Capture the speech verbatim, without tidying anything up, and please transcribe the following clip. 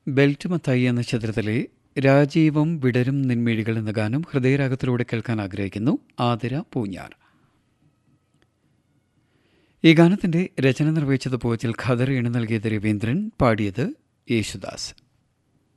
Belt Mathai എന്ന ചിത്രത്തിലെ രാജീവം വിടരും നിൻമിഴികൾ എന്ന ഗാനം ഹൃദയരാഗത്തിലൂടെ കേൾക്കാൻ ആഗ്രഹിക്കുന്നു ആതിര പൂഞ്ഞാർ. ഈ ഗാനത്തിന്റെ രചന നിർവഹിച്ചത് പോച്ചിൽ ഖദർ ഈണം നൽകിയത് രവീന്ദ്രൻ, പാടിയത് യേശുദാസ്.